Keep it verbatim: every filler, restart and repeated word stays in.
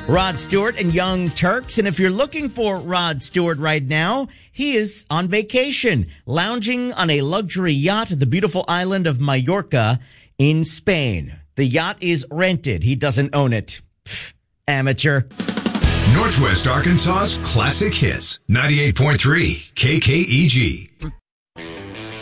Rod Stewart and Young Turks. And if you're looking for Rod Stewart right now, he is on vacation, lounging on a luxury yacht at the beautiful island of Mallorca in Spain. The yacht is rented. He doesn't own it. Pfft, amateur. Northwest Arkansas's classic hits. ninety-eight point three K K E G.